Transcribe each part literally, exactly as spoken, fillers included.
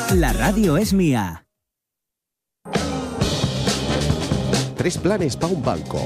La radio es mía. Tres planes para un banco.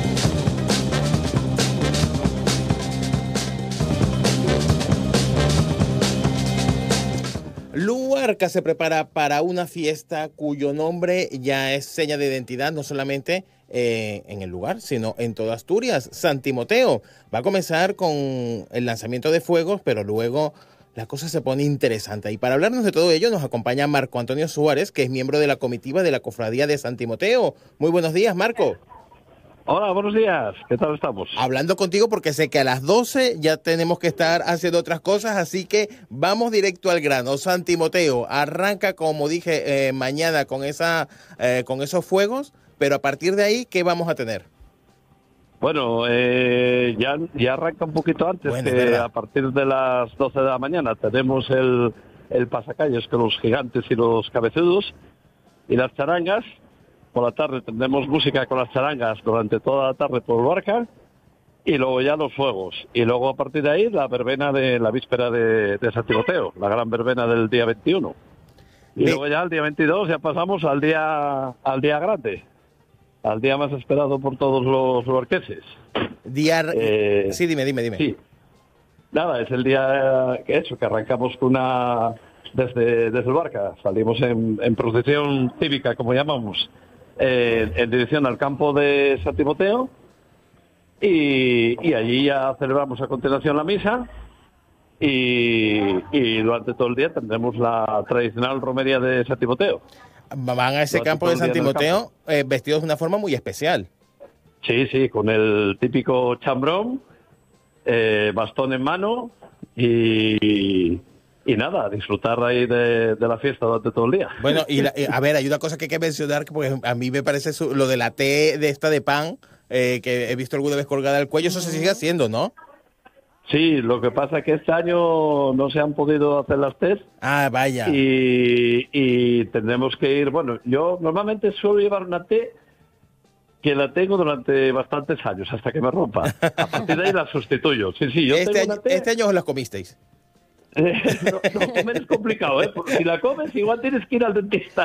Luarca se prepara para una fiesta cuyo nombre ya es seña de identidad, no solamente eh, en el lugar, sino en toda Asturias. San Timoteo va a comenzar con el lanzamiento de fuegos, pero luego la cosa se pone interesante. Y para hablarnos de todo ello nos acompaña Marco Antonio Suárez, que es miembro de la comitiva de la Cofradía de San Timoteo. Muy buenos días, Marco. Hola, buenos días. ¿Qué tal estamos? Hablando contigo porque sé que a las doce ya tenemos que estar haciendo otras cosas, así que vamos directo al grano. San Timoteo arranca, como dije, eh, mañana con esa eh, con esos fuegos, pero a partir de ahí, ¿qué vamos a tener? Bueno, eh, ya, ya arranca un poquito antes, Bueno, que a partir de las doce de la mañana tenemos el, el pasacalles con los gigantes y los cabezudos y las charangas. Por la tarde tendremos música con las charangas durante toda la tarde por Luarca y luego ya los fuegos. Y luego a partir de ahí la verbena de la víspera de, de San Timoteo, la gran verbena del día veintiuno. Y Be- luego ya el día veintidós ya pasamos al día al día grande, al día más esperado por todos los luarqueses. Día... Eh, sí, dime, dime, dime. Sí. Nada, es el día que he hecho, que arrancamos con una... Desde, desde Luarca, salimos en, en procesión cívica, como llamamos, eh, en dirección al campo de San Timoteo y, y allí ya celebramos a continuación la misa y, y durante todo el día tendremos la tradicional romería de San Timoteo. Van a ese Durante campo todo de el San día en el Timoteo campo. eh, vestidos de una forma muy especial. Sí, sí, con el típico chambrón, eh, bastón en mano y... Y nada, disfrutar ahí de, de la fiesta durante todo el día. Bueno, y la- eh, a ver, hay una cosa que hay que mencionar, que porque a mí me parece su- lo de la T de esta de pan, eh, que he visto alguna vez colgada al cuello, eso se sigue haciendo, ¿no? Sí, lo que pasa es que este año no se han podido hacer las test Ah, vaya. y, y tendremos que ir... Bueno, yo normalmente suelo llevar una T que la tengo durante bastantes años, hasta que me rompa. A partir de ahí la sustituyo. Sí, sí, yo Este tengo año, una T... este año os las comisteis. Eh, no, no, comer es complicado, ¿eh? Porque si la comes, igual tienes que ir al dentista.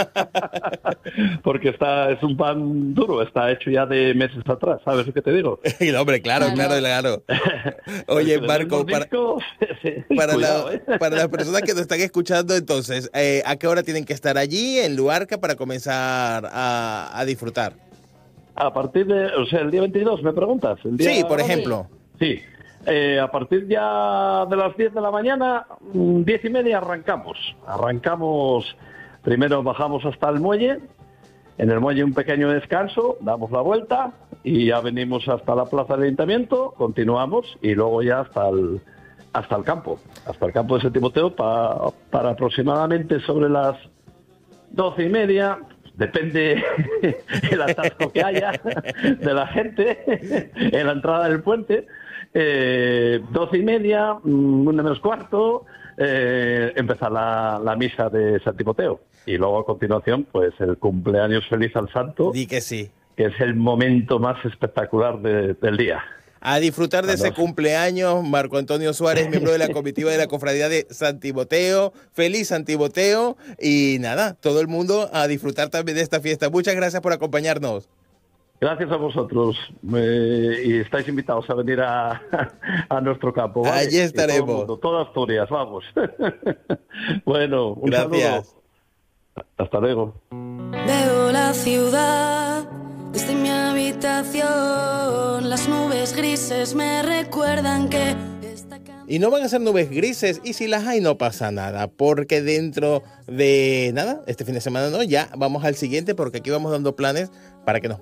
Porque está, es un pan duro, está hecho ya de meses atrás, ¿sabes lo que te digo? Y no, hombre, claro, claro, claro. Oye, Marco, para, para, Cuidado, la- ¿eh? para las personas que nos están escuchando, entonces, eh, ¿a qué hora tienen que estar allí en Luarca para comenzar a, a disfrutar? A partir de, o sea, el día veintidós, ¿me preguntas? ¿El día Sí, por grande? ejemplo. Sí. Eh, a partir ya de las diez de la mañana, mm, diez y media arrancamos. Arrancamos, primero bajamos hasta el muelle, en el muelle un pequeño descanso, damos la vuelta y ya venimos hasta la plaza del ayuntamiento, continuamos y luego ya hasta el, hasta el campo, hasta el campo de San Timoteo pa- para aproximadamente sobre las doce y media. Depende el atasco que haya de la gente en la entrada del puente. Eh, doce y media, mm, una menos cuarto, eh, empezar la, la misa de San Timoteo. Y luego a continuación, pues el cumpleaños feliz al santo, Di que sí. que es el momento más espectacular de- del día. A disfrutar de ese Cuando- cumpleaños, Marco Antonio Suárez, miembro de la comitiva de la Cofradía de San Timoteo. Feliz San Timoteo. Y nada, todo el mundo a disfrutar también de esta fiesta. Muchas gracias por acompañarnos. Gracias a vosotros eh, y estáis invitados a venir a, a nuestro campo. ¿vale? Allí Y todo el estaremos. mundo, toda Asturias, vamos. Bueno, un Gracias. saludo. Hasta luego. Veo la ciudad desde mi habitación. Las nubes grises me recuerdan que esta canción... Y no van a ser nubes grises, y si las hay no pasa nada, porque dentro de nada, este fin de semana no, ya vamos al siguiente, porque aquí vamos dando planes para que nos